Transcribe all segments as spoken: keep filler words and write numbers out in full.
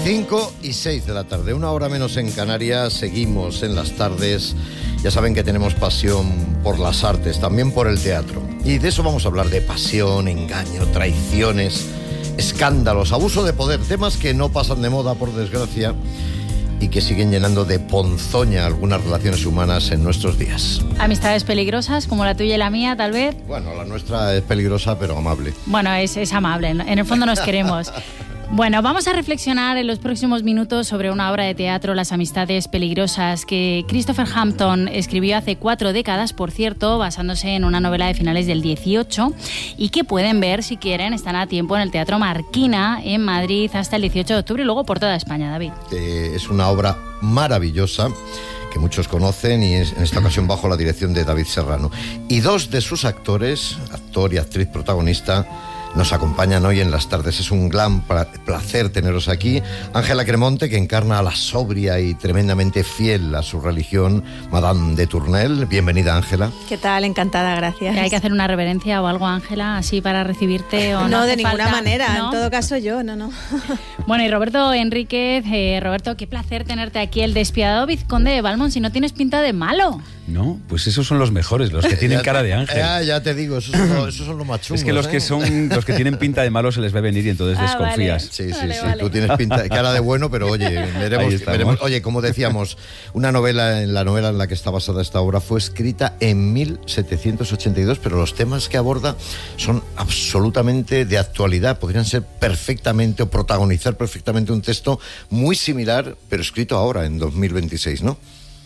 cinco y seis de la tarde, una hora menos en Canarias. Seguimos en las tardes. Ya saben que tenemos pasión por las artes, también por el teatro. Y de eso vamos a hablar, de pasión, engaño, traiciones, escándalos, abuso de poder, temas que no pasan de moda, por desgracia, y que siguen llenando de ponzoña algunas relaciones humanas en nuestros días. Amistades peligrosas, como la tuya y la mía, tal vez. Bueno, la nuestra es peligrosa, pero amable. Bueno, es, es amable, en el fondo nos queremos. Bueno, vamos a reflexionar en los próximos minutos sobre una obra de teatro, Las amistades peligrosas, que Christopher Hampton escribió hace cuatro décadas, por cierto, basándose en una novela de finales del dieciocho, y que pueden ver, si quieren, están a tiempo en el Teatro Marquina, en Madrid, hasta el dieciocho de octubre, y luego por toda España, David. Eh, es una obra maravillosa, que muchos conocen, y es en esta ocasión bajo la dirección de David Serrano. Y dos de sus actores, actor y actriz protagonista, nos acompañan hoy en las tardes. Es un gran placer teneros aquí. Ángela Cremonte, que encarna a la sobria y tremendamente fiel a su religión, Madame de Tournelle. Bienvenida, Ángela. ¿Qué tal? Encantada, gracias. ¿Hay que hacer una reverencia o algo, Ángela, así para recibirte? ¿O no, no de ninguna falta? manera, ¿No? En todo caso yo, no, no. Bueno, y Roberto Enríquez, eh, Roberto, qué placer tenerte aquí, el despiadado vizconde de Valmont, si no tienes pinta de malo. No, pues esos son los mejores, los que tienen cara de ángel. Ya, ya te digo, esos son los, esos son los más chungos. Es que los ¿eh? que son los que tienen pinta de malo se les ve venir y entonces ah, desconfías. Vale. Sí, sí, vale, sí. vale. Tú tienes pinta de cara de bueno, pero oye, veremos, veremos. Oye, como decíamos, una novela, la novela en la que está basada esta obra fue escrita en mil setecientos ochenta y dos, pero los temas que aborda son absolutamente de actualidad. Podrían ser perfectamente o protagonizar perfectamente un texto muy similar, pero escrito ahora, en dos mil veintiséis, ¿no?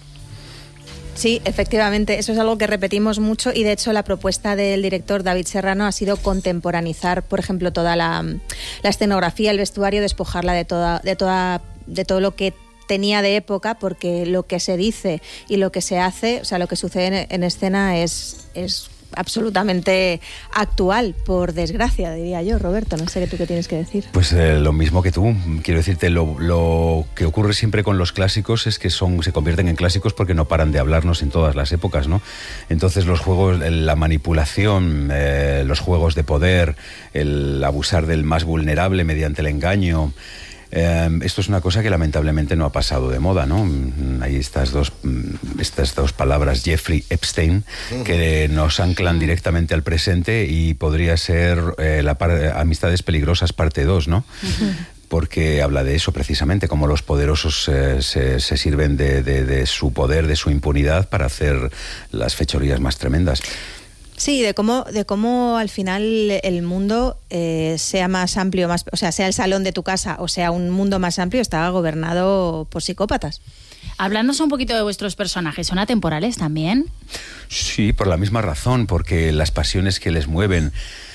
Sí, efectivamente, eso es algo que repetimos mucho, y de hecho la propuesta del director David Serrano ha sido contemporaneizar, por ejemplo, toda la, la escenografía, el vestuario, despojarla de toda, de toda, de todo lo que tenía de época, porque lo que se dice y lo que se hace, o sea, lo que sucede en, en escena es, es absolutamente actual, por desgracia, diría yo. Roberto, no sé qué tú qué tienes que decir. Pues eh, lo mismo que tú. Quiero decirte, lo, lo que ocurre siempre con los clásicos es que son se convierten en clásicos porque no paran de hablarnos en todas las épocas, ¿no? Entonces los juegos, la manipulación, eh, los juegos de poder, el abusar del más vulnerable mediante el engaño, Eh, esto es una cosa que lamentablemente no ha pasado de moda, ¿no? Hay estas dos, estas dos palabras, Jeffrey Epstein, que nos anclan directamente al presente, y podría ser eh, la par- Amistades peligrosas parte dos, ¿no? Uh-huh. Porque habla de eso precisamente, cómo los poderosos eh, se, se sirven de, de, de su poder, de su impunidad, para hacer las fechorías más tremendas. Sí, de cómo, de cómo al final el mundo eh, sea más amplio, más, o sea, sea el salón de tu casa o sea un mundo más amplio, está gobernado por psicópatas. Hablándose un poquito de vuestros personajes, ¿son atemporales también? Sí, por la misma razón, porque las pasiones que les mueven,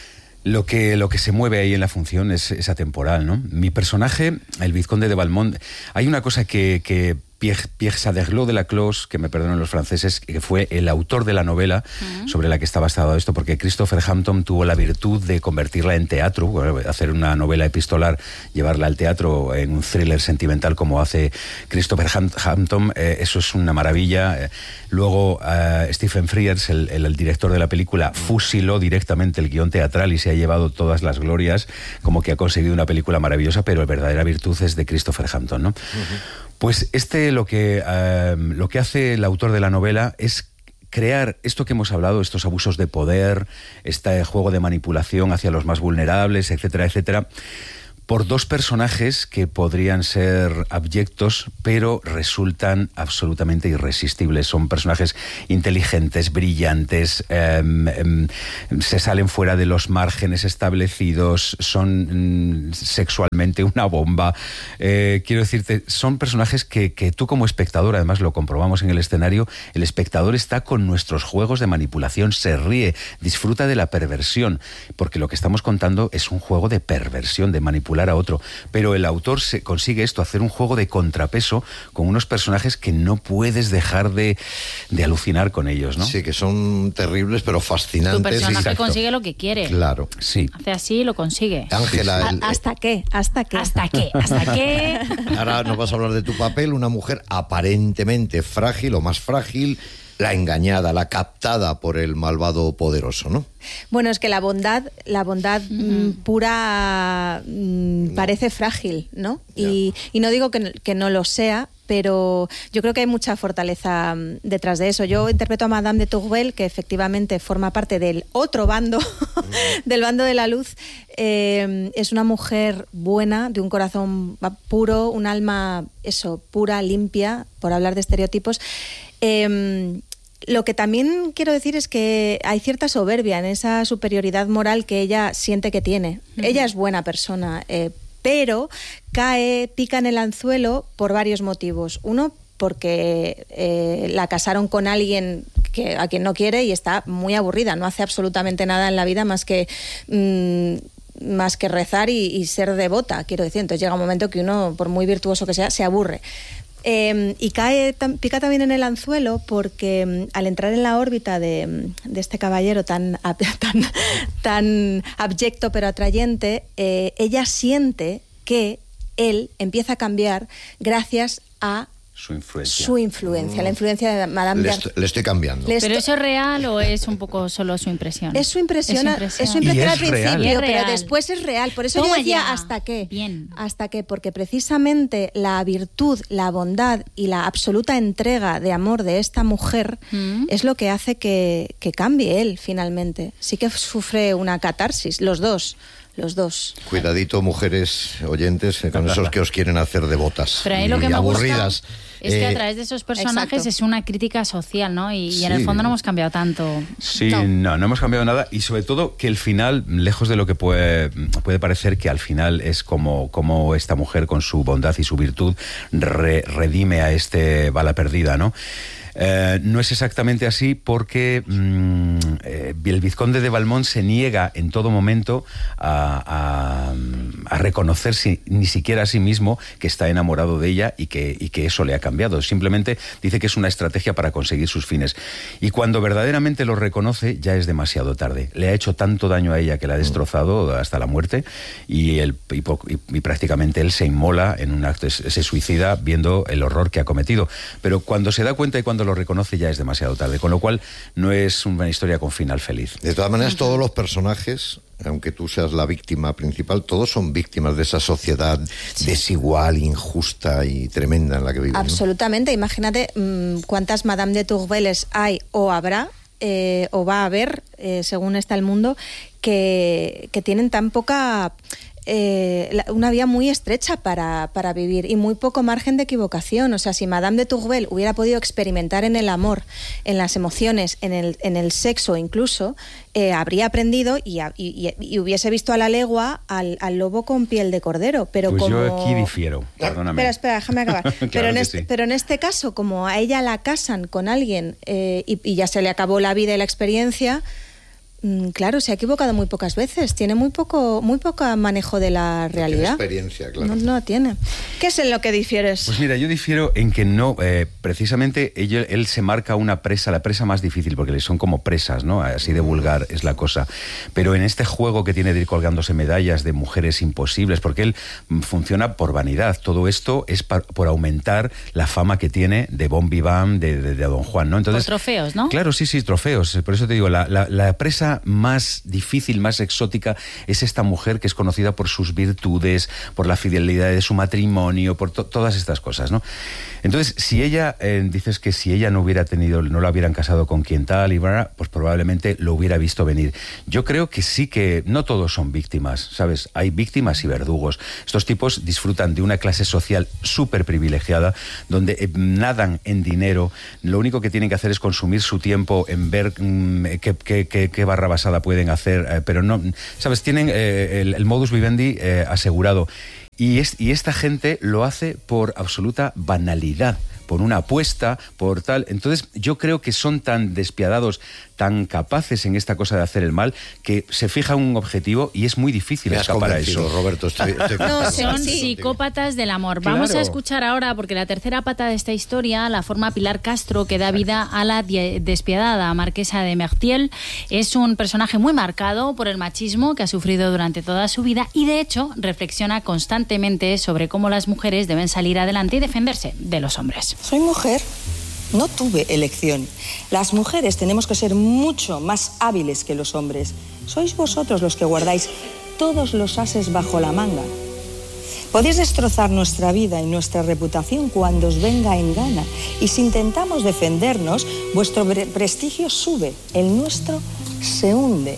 Lo que, lo que se mueve ahí en la función es, es atemporal, ¿no? Mi personaje, el vizconde de Valmont, hay una cosa que, que Pierre, Pierre Saderlot de la Clos, que me perdonen los franceses, que fue el autor de la novela uh-huh. sobre la que está basado esto, porque Christopher Hampton tuvo la virtud de convertirla en teatro, bueno, hacer una novela epistolar, llevarla al teatro en un thriller sentimental como hace Christopher Hampton, eh, eso es una maravilla. Luego uh, Stephen Frears, el, el, el director de la película, fusiló directamente el guión teatral y se ha llevado todas las glorias, como que ha conseguido una película maravillosa, pero la verdadera virtud es de Christopher Hampton, ¿no? Uh-huh. Pues este lo que, uh, lo que hace el autor de la novela es crear esto que hemos hablado, estos abusos de poder, este juego de manipulación hacia los más vulnerables, etcétera, etcétera, por dos personajes que podrían ser abyectos, pero resultan absolutamente irresistibles. Son personajes inteligentes, brillantes, eh, eh, se salen fuera de los márgenes establecidos, son mm, sexualmente una bomba. Eh, quiero decirte, son personajes que, que tú como espectador, además lo comprobamos en el escenario, el espectador está con nuestros juegos de manipulación, se ríe, disfruta de la perversión, porque lo que estamos contando es un juego de perversión, de manipulación a otro, pero el autor se consigue esto, hacer un juego de contrapeso con unos personajes que no puedes dejar de, de alucinar con ellos, ¿no? Sí, que son terribles pero fascinantes. Tu personaje Exacto. consigue lo que quiere. Claro. Sí. Hace así y lo consigue. Ángela, el, ¿Hasta qué? ¿Hasta qué? ¿Hasta qué? ¿Hasta qué? Ahora nos vas a hablar de tu papel, una mujer aparentemente frágil o más frágil, la engañada, la captada por el malvado poderoso, ¿no? Bueno, es que la bondad, la bondad mm, pura mm, no. parece frágil, ¿no? Y, y no digo que, que no lo sea, pero yo creo que hay mucha fortaleza detrás de eso. Yo interpreto a Madame de Tourvel, que efectivamente forma parte del otro bando, del bando de la luz. Eh, es una mujer buena, de un corazón puro, un alma, eso, pura, limpia, por hablar de estereotipos. Eh, Lo que también quiero decir es que hay cierta soberbia en esa superioridad moral que ella siente que tiene. Uh-huh. Ella es buena persona, eh, pero cae, pica en el anzuelo por varios motivos. Uno, porque eh, la casaron con alguien que, a quien no quiere y está muy aburrida, no hace absolutamente nada en la vida más que... Mmm, más que rezar y, y ser devota, quiero decir. Entonces llega un momento que uno, por muy virtuoso que sea, se aburre. Eh, y cae, pica también en el anzuelo porque um, al entrar en la órbita de, de este caballero tan, tan, tan abyecto pero atrayente, eh, ella siente que él empieza a cambiar gracias a su influencia. Su influencia, mm. la influencia de Madame Le, de... est le estoy cambiando. Le ¿Pero eso es real o es un poco solo su impresión? Es su impresión, es su impresión, es su impresión al principio, pero después es real. Por eso yo decía hasta qué. Bien. Hasta qué, porque precisamente la virtud, la bondad y la absoluta entrega de amor de esta mujer mm. es lo que hace que, que cambie él finalmente. Sí que sufre una catarsis, los dos. Los dos. Cuidadito, mujeres oyentes, con esos que os quieren hacer devotas. Pero ahí lo que y me aburridas. Gusta es que a través de esos personajes exacto. es una crítica social, ¿no? Y, sí. y en el fondo no hemos cambiado tanto. Sí, no. no, no hemos cambiado nada. Y sobre todo que el final, lejos de lo que puede, puede parecer, que al final es como, como esta mujer con su bondad y su virtud re, redime a este bala perdida, ¿no? Eh, no es exactamente así porque mmm, eh, el vizconde de Valmont se niega en todo momento a, a, a reconocer si, ni siquiera a sí mismo que está enamorado de ella y que, y que eso le ha cambiado. Simplemente dice que es una estrategia para conseguir sus fines. Y cuando verdaderamente lo reconoce ya es demasiado tarde. Le ha hecho tanto daño a ella que la ha destrozado hasta la muerte y, el, y, y, y prácticamente él se inmola en un acto, se suicida viendo el horror que ha cometido. Pero cuando se da cuenta y cuando lo reconoce ya es demasiado tarde, con lo cual no es una historia con final feliz. De todas maneras, todos los personajes, aunque tú seas la víctima principal, todos son víctimas de esa sociedad sí. desigual, injusta y tremenda en la que vivimos. Absolutamente, ¿no? Imagínate mmm, cuántas Madame de Tourveles hay o habrá eh, o va a haber, eh, según está el mundo, que, que tienen tan poca... Eh, una vía muy estrecha para, para vivir y muy poco margen de equivocación. O sea, si Madame de Tourvel hubiera podido experimentar en el amor, en las emociones, en el, en el sexo incluso, eh, habría aprendido y, y, y hubiese visto a la legua al, al lobo con piel de cordero. Pero pues como... yo aquí difiero, perdóname. Espera, espera, déjame acabar. Claro pero, en este, sí. pero en este caso, como a ella la casan con alguien eh, y, y ya se le acabó la vida y la experiencia... Claro, se ha equivocado muy pocas veces, tiene muy poco muy poco manejo de la realidad. No tiene experiencia, claro. No, no tiene. ¿Qué es en lo que difieres? Pues mira, yo difiero en que no, eh, precisamente él, él se marca una presa, la presa más difícil, porque son como presas, ¿no? Así de vulgar es la cosa. Pero en este juego que tiene de ir colgándose medallas de mujeres imposibles, porque él funciona por vanidad, todo esto es par, por aumentar la fama que tiene de bon vivant, de, de, de Don Juan, ¿no? Entonces, por trofeos, ¿no? Claro, sí, sí, trofeos. Por eso te digo, la, la, la presa más difícil, más exótica es esta mujer que es conocida por sus virtudes, por la fidelidad de su matrimonio, por to todas estas cosas, ¿no? Entonces, si ella, eh, dices que si ella no hubiera tenido, no la hubieran casado con quien tal, y bla, pues probablemente lo hubiera visto venir. Yo creo que sí que no todos son víctimas, ¿sabes? Hay víctimas y verdugos. Estos tipos disfrutan de una clase social súper privilegiada, donde eh, nadan en dinero, lo único que tienen que hacer es consumir su tiempo en ver mmm, qué, qué, qué, qué barra basada pueden hacer, eh, pero no, ¿sabes? Tienen eh, el, el modus vivendi eh, asegurado. Y, es, y esta gente lo hace por absoluta banalidad, por una apuesta, por tal. Entonces yo creo que son tan despiadados, tan capaces en esta cosa de hacer el mal, que se fija un objetivo y es muy difícil Me has escapar a eso. Roberto, estoy, estoy no, son psicópatas del amor. Claro. Vamos a escuchar ahora, porque la tercera pata de esta historia la forma Pilar Castro, que da vida a la despiadada marquesa de Mertiel. Es un personaje muy marcado por el machismo que ha sufrido durante toda su vida y de hecho reflexiona constantemente sobre cómo las mujeres deben salir adelante y defenderse de los hombres. Soy mujer No tuve elección. Las mujeres tenemos que ser mucho más hábiles que los hombres. Sois vosotros los que guardáis todos los ases bajo la manga. Podéis destrozar nuestra vida y nuestra reputación cuando os venga en gana. Y si intentamos defendernos, vuestro prestigio sube, el nuestro se hunde.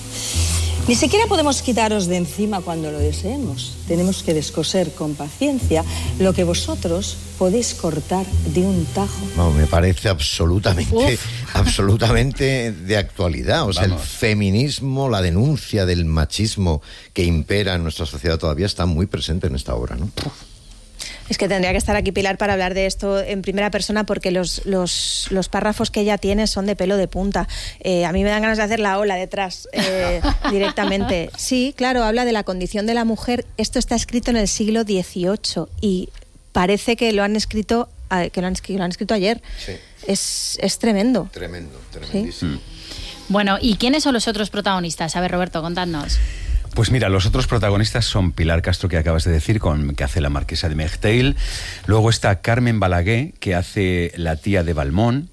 Ni siquiera podemos quitaros de encima cuando lo deseemos. Tenemos que descoser con paciencia lo que vosotros podéis cortar de un tajo. No, me parece absolutamente, absolutamente de actualidad. O sea, Vamos. el feminismo, la denuncia del machismo que impera en nuestra sociedad todavía está muy presente en esta obra, ¿no? Uf. Es que tendría que estar aquí Pilar para hablar de esto en primera persona porque los, los, los párrafos que ella tiene son de pelo de punta. Eh, a mí me dan ganas de hacer la ola detrás eh, directamente. Sí, claro, habla de la condición de la mujer. Esto está escrito en el siglo dieciocho y parece que lo han escrito, que lo han, que lo han escrito ayer. Sí. Es, es tremendo. Tremendo, tremendísimo. ¿Sí? Bueno, ¿y quiénes son los otros protagonistas? A ver, Roberto, contadnos. Pues mira, los otros protagonistas son Pilar Castro, que acabas de decir, con, que hace la marquesa de Merteuil. Luego está Carmen Balaguer, que hace la tía de Valmont.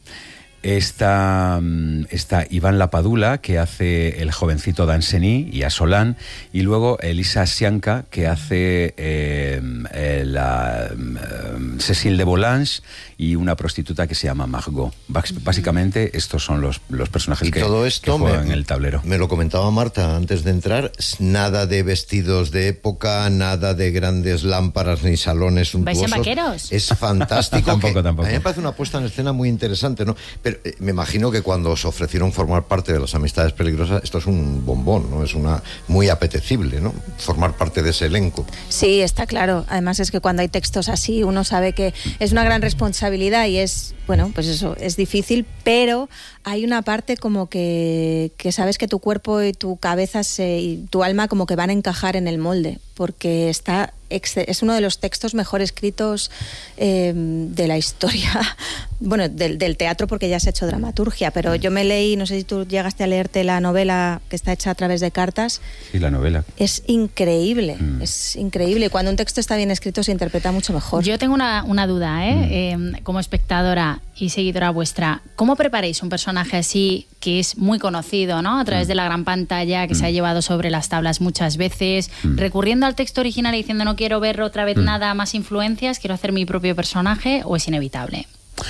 Está, está Iván Lapadula, que hace el jovencito Danceny y a Solán. Y luego Elisa Sianca, que hace eh, eh, la eh, Cécile de Volanges y una prostituta que se llama Margot. Básicamente estos son los, los personajes y que, todo esto que juegan me, en el tablero. Me lo comentaba Marta antes de entrar, nada de vestidos de época, nada de grandes lámparas ni salones suntuosos. ¿Vais en vaqueros? Es fantástico. tampoco, que, tampoco. A mí me parece una puesta en escena muy interesante, ¿no? Pero eh, me imagino que cuando os ofrecieron formar parte de las Amistades Peligrosas, esto es un bombón, ¿no? Es una muy apetecible, ¿no? Formar parte de ese elenco. Sí, está claro. Además es que cuando hay textos así, uno sabe que es una gran responsabilidad y es, bueno, pues eso, es difícil, pero hay una parte como que, que sabes que tu cuerpo y tu cabeza se, y tu alma como que van a encajar en el molde, porque está es uno de los textos mejor escritos eh, de la historia, bueno, del, del teatro, porque ya has hecho dramaturgia, pero yo me leí, no sé si tú llegaste a leerte la novela que está hecha a través de cartas. Sí, la novela. Es increíble, mm. es increíble. Cuando un texto está bien escrito se interpreta mucho mejor. Yo tengo una, una duda, ¿eh? Mm. Eh, como espectadora y seguidora vuestra, ¿cómo preparáis un personaje así que es muy conocido, ¿no? A través mm. de la gran pantalla, que mm. se ha llevado sobre las tablas muchas veces, mm. recurriendo al texto original y diciendo no quiero ver otra vez mm. nada, más influencias, quiero hacer mi propio personaje, o es inevitable?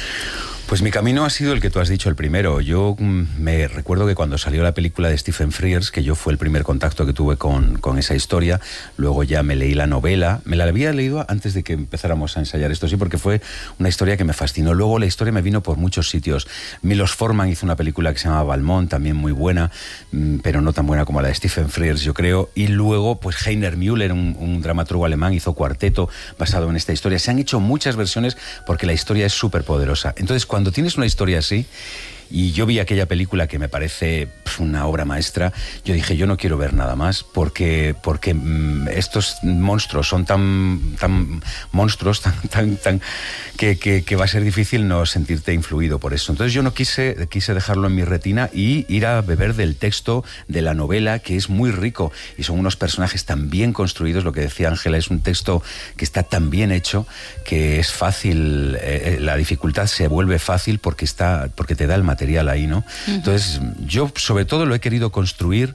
Pues mi camino ha sido el que tú has dicho, el primero. Yo me recuerdo que cuando salió la película de Stephen Frears, que yo fue el primer contacto que tuve con, con esa historia, luego ya me leí la novela, me la había leído antes de que empezáramos a ensayar esto, sí, porque fue una historia que me fascinó. Luego la historia me vino por muchos sitios. Milos Forman hizo una película que se llama Valmont, también muy buena, pero no tan buena como la de Stephen Frears, yo creo. Y luego, pues Heiner Müller, un, un dramaturgo alemán, hizo Cuarteto basado en esta historia. Se han hecho muchas versiones porque la historia es súper poderosa. Entonces, cuando tienes una historia así, y yo vi aquella película que me parece pf, una obra maestra, yo dije, yo no quiero ver nada más, porque, porque mmm, estos monstruos son tan, tan monstruos, tan, tan, tan que, que, que va a ser difícil no sentirte influido por eso. Entonces yo no quise, quise dejarlo en mi retina y ir a beber del texto de la novela, que es muy rico, y son unos personajes tan bien construidos. Lo que decía Ángela, es un texto que está tan bien hecho que es fácil, eh, la dificultad se vuelve fácil porque, está, porque te da el material ahí, ¿no? Uh-huh. Entonces yo sobre todo lo he querido construir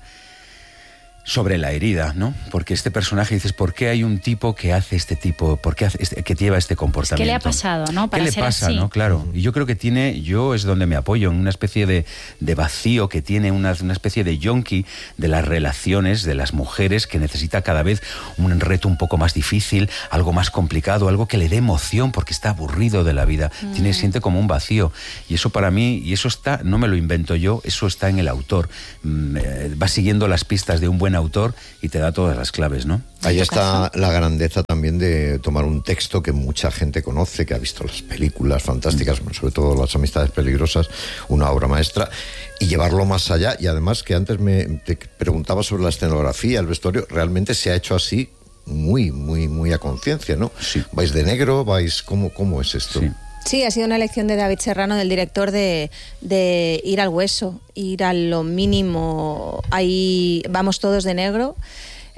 sobre la herida, ¿no? Porque este personaje, dices, ¿por qué hay un tipo que hace este tipo, por qué hace este, que lleva este comportamiento? ¿Qué le ha pasado, no? Para ¿Qué le ser pasa, así? no? Claro. Y yo creo que tiene, yo es donde me apoyo, en una especie de, de vacío que tiene, una, una especie de yonki de las relaciones de las mujeres, que necesita cada vez un reto un poco más difícil, algo más complicado, algo que le dé emoción, porque está aburrido de la vida. Mm. Tiene, siente como un vacío. Y eso para mí, y eso está, no me lo invento yo, eso está en el autor. Mm, eh, va siguiendo las pistas de un buen autor y te da todas las claves, ¿no? Ahí está la grandeza también de tomar un texto que mucha gente conoce, que ha visto las películas fantásticas, mm. sobre todo Las Amistades Peligrosas, una obra maestra, y llevarlo más allá. Y además, que antes me te preguntaba sobre la escenografía, el vestuario, realmente se ha hecho así muy, muy, muy a conciencia, ¿no? Sí. ¿Vais de negro? ¿Vais cómo, cómo es esto? Sí. Sí, ha sido una elección de David Serrano, del director, de, de ir al hueso, ir a lo mínimo. Ahí vamos todos de negro.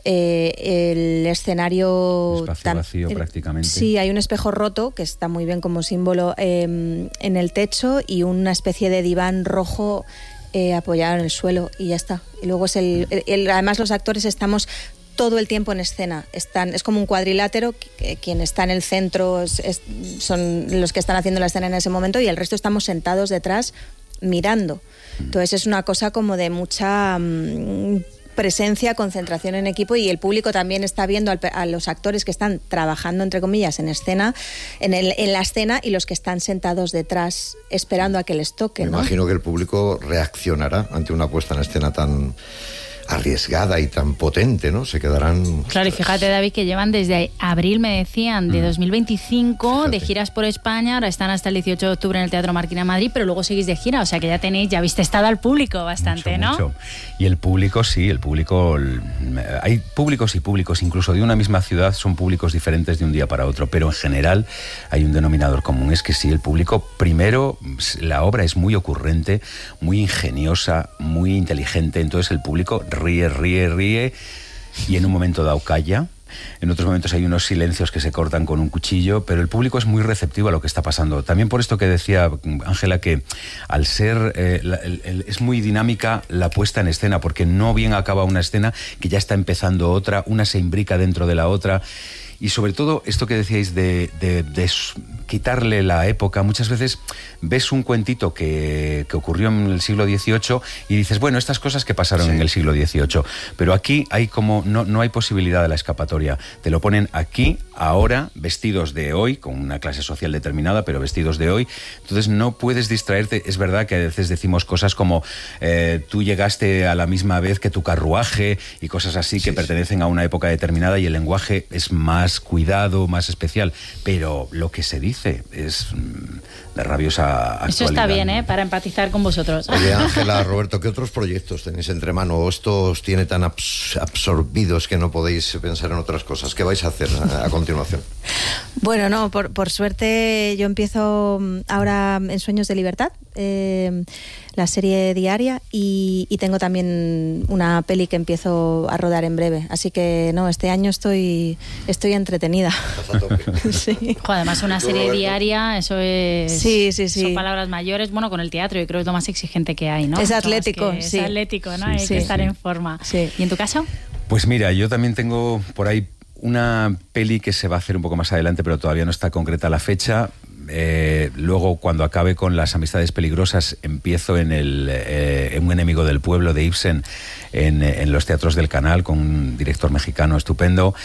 eh, el escenario... Espacio tan, vacío el, prácticamente. Sí, hay un espejo roto, que está muy bien como símbolo eh, en el techo, y una especie de diván rojo eh, apoyado en el suelo, y ya está. Y luego es el, el, el además los actores estamos todo el tiempo en escena. Están, es como un cuadrilátero, que, quien está en el centro es, es, son los que están haciendo la escena en ese momento, y el resto estamos sentados detrás mirando. Entonces es una cosa como de mucha mmm, presencia, concentración en equipo, y el público también está viendo al, a los actores que están trabajando, entre comillas, en escena, en, el, en la escena, y los que están sentados detrás esperando a que les toque, Me ¿no? imagino que el público reaccionará ante una puesta en escena tan arriesgada y tan potente, ¿no? Se quedarán... Claro, y fíjate, David, que llevan desde abril, me decían, de dos mil veinticinco, fíjate, de giras por España. Ahora están hasta el dieciocho de octubre en el Teatro Marquina Madrid, pero luego seguís de gira, o sea que ya tenéis, ya habéis testado al público bastante, mucho, ¿no? Mucho. Y el público, sí, el público... Hay públicos y públicos, incluso de una misma ciudad, son públicos diferentes de un día para otro, pero en general hay un denominador común, es que sí, el público, primero, la obra es muy ocurrente, muy ingeniosa, muy inteligente, entonces el público ríe, ríe, ríe, y en un momento dado calla. En otros momentos hay unos silencios que se cortan con un cuchillo, pero el público es muy receptivo a lo que está pasando. También por esto que decía Ángela, que al ser eh, la, el, el, es muy dinámica la puesta en escena, porque no bien acaba una escena que ya está empezando otra, una se imbrica dentro de la otra. Y sobre todo esto que decíais de, de, de quitarle la época. Muchas veces ves un cuentito que, que ocurrió en el siglo dieciocho y dices, bueno, estas cosas que pasaron sí. en el siglo dieciocho. Pero aquí hay como no, no hay posibilidad de la escapatoria. Te lo ponen aquí, ahora, vestidos de hoy, con una clase social determinada, pero vestidos de hoy. Entonces no puedes distraerte. Es verdad que a veces decimos cosas como eh, tú llegaste a la misma vez que tu carruaje y cosas así que sí, pertenecen sí. a una época determinada, y el lenguaje es más cuidado, más especial, pero lo que se dice es de rabiosa actualidad. Eso está bien, ¿eh? Para empatizar con vosotros. Oye, Ángela, Roberto, ¿qué otros proyectos tenéis entre mano? ¿O esto os tiene tan abs- absorbidos que no podéis pensar en otras cosas? ¿Qué vais a hacer a, a continuación? Bueno, no, por, por suerte yo empiezo ahora en Sueños de Libertad, eh, la serie diaria, y, y tengo también una peli que empiezo a rodar en breve. Así que no, este año estoy estoy entretenida. Estás a tope. Sí. Jo, además una serie diaria, eso es... Sí, sí, sí. Son palabras mayores. Bueno, con el teatro yo creo que es lo más exigente que hay, ¿no? Es atlético, que sí. Es atlético, ¿no? Sí, hay sí, que estar sí. en forma. Sí. ¿Y en tu caso? Pues mira, yo también tengo por ahí una peli que se va a hacer un poco más adelante, pero todavía no está concreta la fecha. Eh, luego, cuando acabe con Las amistades peligrosas, empiezo en, el, eh, en Un enemigo del pueblo de Ibsen, en, en los teatros del Canal, con un director mexicano estupendo,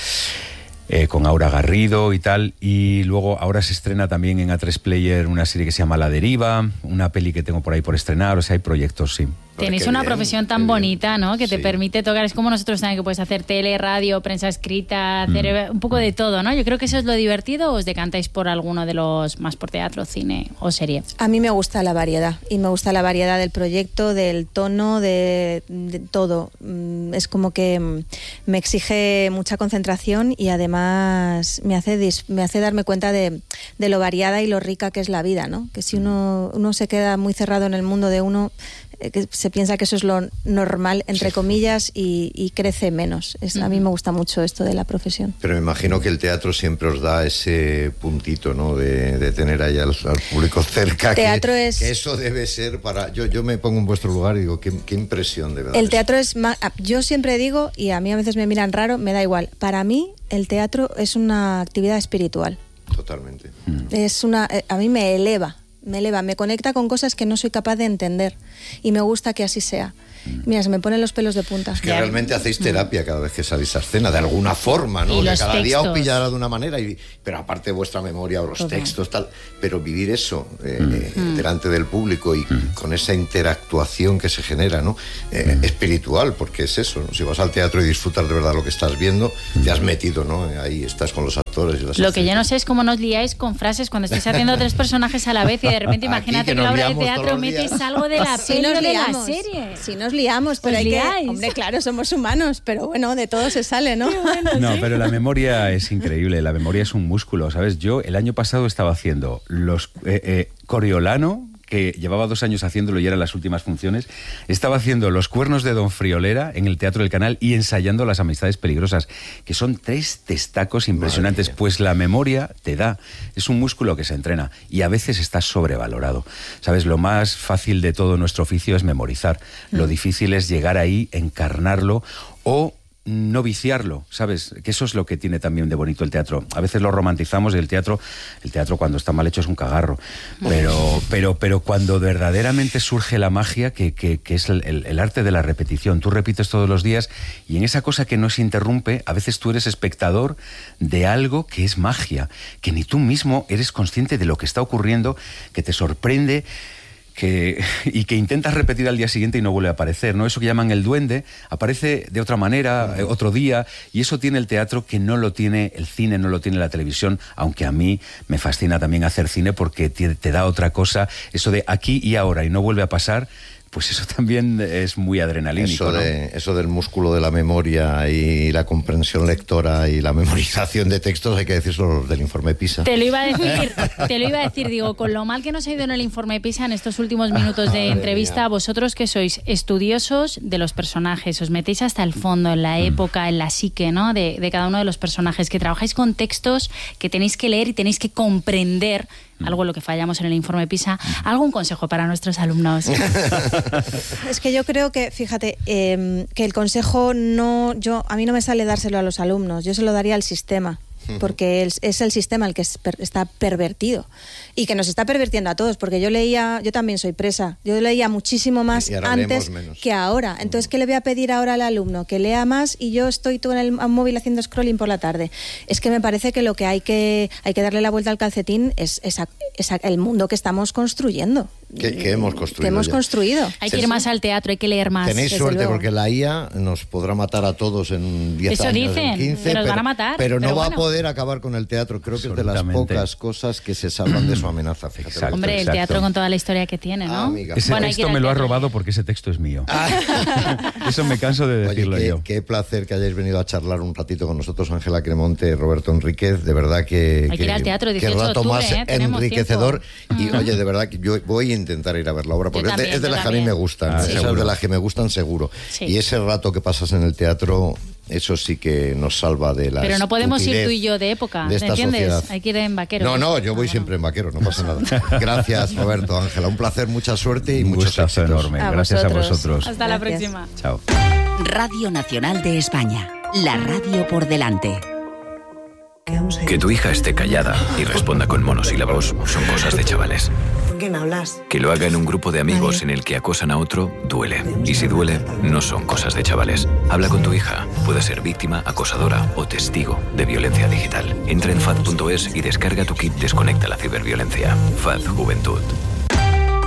eh, con Aura Garrido y tal. Y luego ahora se estrena también en A tres Player una serie que se llama La Deriva, una peli que tengo por ahí por estrenar. O sea, hay proyectos, sí. Tenéis Qué una bien, profesión tan qué bonita, bien. ¿no? Que te Sí. permite tocar. Es como nosotros también, que puedes hacer tele, radio, prensa escrita, hacer Mm. un poco de todo, ¿no? Yo creo que eso es lo divertido. ¿O os decantáis por alguno de los más por teatro, cine o serie? A mí me gusta la variedad, y me gusta la variedad del proyecto, del tono, de, de todo. Mm, Es como que mm, me exige mucha concentración, y además me hace, dis- me hace darme cuenta de, de lo variada y lo rica que es la vida, ¿no? Que si uno, uno se queda muy cerrado en el mundo de uno, eh, que se piensa que eso es lo normal, entre comillas, y, y crece menos. Es, a mí me gusta mucho esto de la profesión. Pero me imagino que el teatro siempre os da ese puntito, ¿no? De, de tener ahí al, al público cerca. Teatro que, es- que eso debe ser para... Yo, yo me pongo en vuestro lugar y digo, qué, qué impresión de verdad. El teatro es más... Yo siempre digo, y a mí a veces me miran raro, me da igual. Para mí, el teatro es una actividad espiritual. Totalmente. Es una... A mí me eleva, me eleva, me conecta con cosas que no soy capaz de entender. Y me gusta que así sea. Mira, se me ponen los pelos de punta. Es que realmente hacéis terapia cada vez que salís a escena, de alguna forma, ¿no? Y Que los cada día os textos. pillará de una manera, y, pero aparte vuestra memoria o los Total. textos, tal. Pero vivir eso eh, eh, delante del público y con esa interactuación que se genera, ¿no? Eh, espiritual, porque es eso, ¿no? Si vas al teatro y disfrutas de verdad lo que estás viendo, te has metido, ¿no? Ahí estás con los actores y las Lo que yo no actrices. sé es cómo nos liáis con frases cuando estáis haciendo tres personajes a la vez, y de repente Aquí, imagínate que que en la nos obra de liamos todos teatro los días. metes algo de la Sí peli nos o de la liamos, serie. sí nos liamos, pero ¿Os hay que... liáis? Hombre, claro, somos humanos, pero bueno, de todo se sale, ¿no? No, pero la memoria es increíble, la memoria es un músculo, ¿sabes? Yo el año pasado estaba haciendo los eh, eh, Coriolano, que llevaba dos años haciéndolo y eran las últimas funciones, estaba haciendo Los cuernos de Don Friolera en el Teatro del Canal y ensayando Las amistades peligrosas, que son tres testacos impresionantes. Pues la memoria te da, es un músculo que se entrena y a veces está sobrevalorado. ¿Sabes? Lo más fácil de todo nuestro oficio es memorizar. Lo difícil es llegar ahí, encarnarlo o no viciarlo, ¿sabes? Que eso es lo que tiene también de bonito el teatro. A veces lo romantizamos y el teatro, el teatro cuando está mal hecho es un cagarro. Pero, pero, pero cuando verdaderamente surge la magia, que, que, que es el, el, el arte de la repetición. Tú repites todos los días y en esa cosa que no se interrumpe, a veces tú eres espectador de algo que es magia, que ni tú mismo eres consciente de lo que está ocurriendo, que te sorprende, Que, y que intentas repetir al día siguiente y no vuelve a aparecer, ¿no? Eso que llaman el duende, aparece de otra manera, eh, otro día, y eso tiene el teatro que no lo tiene el cine, no lo tiene la televisión, aunque a mí me fascina también hacer cine porque te, te da otra cosa, eso de aquí y ahora y no vuelve a pasar. Pues eso también es muy adrenalínico, eso, ¿no? de, eso del músculo de la memoria y la comprensión lectora y la memorización de textos, hay que decirlo del informe PISA. Te lo iba a decir, te lo iba a decir, digo, con lo mal que nos ha ido en el informe PISA en estos últimos minutos de entrevista, mía. Vosotros que sois estudiosos de los personajes, os metéis hasta el fondo, en la época, en la psique, ¿no? de, de cada uno de los personajes, que trabajáis con textos que tenéis que leer y tenéis que comprender, algo en lo que fallamos en el informe PISA. ¿Algún consejo para nuestros alumnos? Es que yo creo que, fíjate, eh, que el consejo no, yo a mí no me sale dárselo a los alumnos, yo se lo daría al sistema, porque es, es el sistema el que es per, está pervertido y que nos está pervirtiendo a todos, porque yo leía, yo también soy presa, yo leía muchísimo más antes que ahora. Entonces, ¿qué le voy a pedir ahora al alumno? Que lea más y yo estoy todo en el móvil haciendo scrolling por la tarde. Es que me parece que lo que hay que, hay que darle la vuelta al calcetín es, es, a, es a el mundo que estamos construyendo. Que, que hemos construido. Que hemos ya. construido. Hay que ir más al teatro, hay que leer más. Tenéis suerte luego. porque la I A nos podrá matar a todos en diez Eso años, dicen, en quince, que nos pero, van a matar, pero no pero va bueno. a poder acabar con el teatro. Creo que es de las pocas cosas que se salvan de su amenaza. Fíjate. Exacto, Hombre, exacto. el teatro con toda la historia que tiene, ¿no? Ah, amiga. Ese Bueno, hay que ir texto al me lo has teatro. robado porque ese texto es mío. Eso me canso de decirlo. Oye, qué, yo. qué placer que hayáis venido a charlar un ratito con nosotros, Ángela Cremonte, Roberto Enríquez. De verdad que... Hay que ir al teatro, qué dieciocho de rato octubre, más ¿eh? Tenemos enriquecedor. tiempo. Y oye, de verdad que yo voy a intentar ir a ver la obra, porque Yo es de, también, es de yo las que a mí me también. gustan. Ah, Esas seguro. de las que me gustan seguro. Sí. Y ese rato que pasas en el teatro, eso sí que nos salva de la Pero no podemos ir estupidez tú y yo de época, de esta ¿entiendes? sociedad. Hay que ir en vaquero. No, no, yo voy Ah, siempre en vaquero, no pasa nada. Gracias, Roberto, Ángela. Un placer, mucha suerte y Un muchos gustazo éxitos. enorme. A Gracias vosotros. a vosotros. Hasta la Gracias. próxima. Chao. Radio Nacional de España, la radio por delante. Que tu hija esté callada y responda con monosílabos son cosas de chavales. ¿Con quién hablas? Que lo haga en un grupo de amigos en el que acosan a otro, duele. Y si duele, no son cosas de chavales. Habla con tu hija. Puede ser víctima, acosadora o testigo de violencia digital. Entra en fad punto es y descarga tu kit Desconecta la ciberviolencia. F A D Juventud.